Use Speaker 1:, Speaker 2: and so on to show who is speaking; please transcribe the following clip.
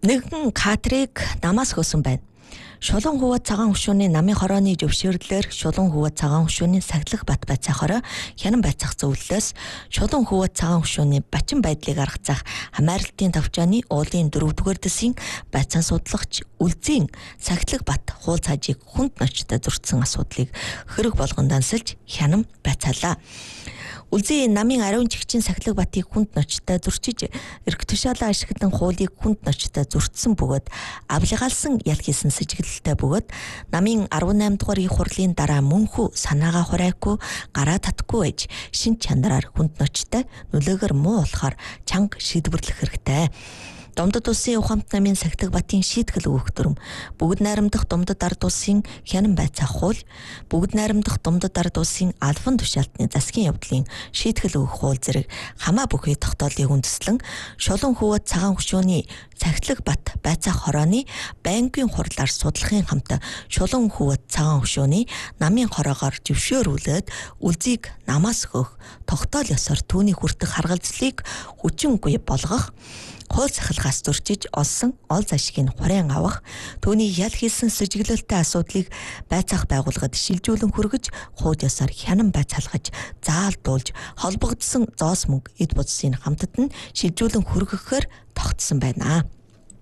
Speaker 1: Нэгэн катрыг намаас хөөсөн байна. Шулуун хуваа цагаан хөшөөний намын хорооны зөвшөөрлөөр шулуун хуваа цагаан хөшөөний сахилах бат байцаахаараа хянан байцаах зөвлөлөөс шулуун хуваа цагаан хөшөөний бачин байдлыг аргацаах хамааралтын товчооны уулын 4-р дэсийн байцаан судалгач Үлзийн сахилах бат хуул цаажийг хүнд ночтой зурцсан асуудлыг хэрэг болгон дансалж хянан байцаалаа. Үлзий намын 10 жигчин сахилах батыг хүнд ночтой зурчиж эрх тушаалаа ашиглан хуулийг хүнд ночтой зурцсан бөгөөд авлигаалсан ял хийсэн сэжиглэлтэй бөгөөд намын 18 дугаар их хурлын дараа мөнхүү санаагаа хурайхгүй гараа татахгүй байж шин чанараар хүнд ночтой нөлөөгөр муу болохоор чанга шийдвэрлэх хэрэгтэй. Домдод улсын ухамт намын сахилах батын шийтгэл өгөх дүрм, бүгд найрамдах домдод ард улсын хянан байцаах хууль, бүгд найрамдах домдод ард улсын албан тушаалтны засгийн явдлын шийтгэл өгөх хууль зэрэг хамаа бүхий тогтоолыг үндэслэн шулуун хуваа цагаан хөшөөний сахилах бат байцаах хорооны байнгын хурлаар судлахын хамт шулуун хуваа цагаан хөшөөний намын хороогоор зөвшөөрүүлээд Үлзийг намаас өгөх тогтоол ёсоор түүний хүртэх харгалзлыг хүчингүй болгох, хууль сахилгаас зөрчиж олсон ол зашгийг хураан авах, түүний ял хийсэн сэжиглэлтэй асуудлыг байцаах байгууллагад шилжүүлэн хүргэж, хууль ёсоор хянан байцаалгаж, заалдуулж, холбогдсон зоос мөнгө эд будсыг хамтад нь шилжүүлэн хүргэхээр тогтсон байна.